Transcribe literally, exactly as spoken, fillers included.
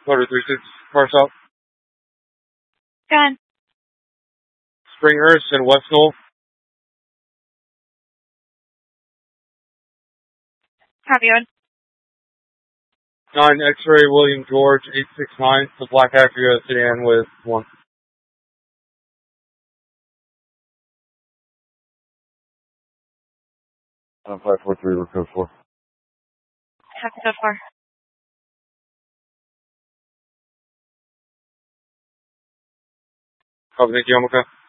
Motor three six, car stop. Go ahead. Springhurst and West Knoll. Copy on. nine X-ray William George, eight six nine, the black Acura sedan with one. Uh, five four three, we're code four. Copy so far. Copy, thank you, I'm okay.